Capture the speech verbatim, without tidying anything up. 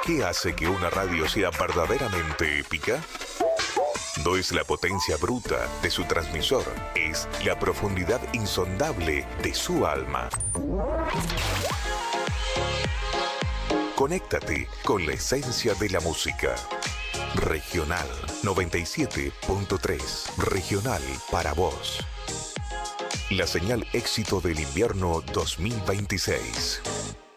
¿Qué hace que una radio sea verdaderamente épica? No es la potencia bruta de su transmisor, es la profundidad insondable de su alma. Conéctate con la esencia de la música. Regional noventa y siete punto tres. Regional para vos. La señal éxito del invierno dos mil veintiséis.